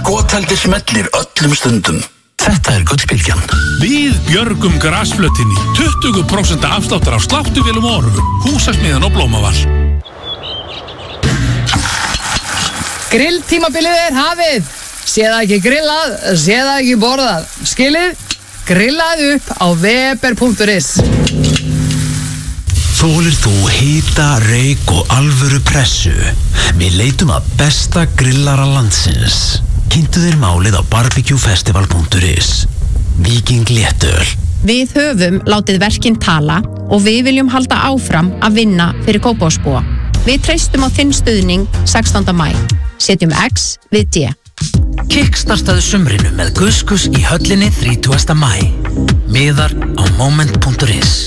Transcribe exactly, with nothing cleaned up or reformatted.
skotheldi smellir öllum stundum. Þetta er Gullbylgjan. Við björgum grasflötinni. tuttugu prósent afsláttur af sláttuvélum og orfum. Húsasmiðjan og Blómavall. Grilltímabilið er hafið. Sé það ekki grillað, sé það ekki borðað. Skilið? Grillaðu upp á weber punktur is. Þolir þú hita, reik og alvöru pressu? Við leitum að besta grillara landsins. Kynntu þér málið á barbecue-festival punktur is. Viking léttöl. Við höfum látið verkin tala og við viljum halda áfram að vinna fyrir Kópavogsbúa. Við treystum á þinn stuðning sextánda maí. Setjum X við D. Kickstartaðu sumrinu með Gus Gus í höllinni þrítugasta maí. Miðar á moment punktur is.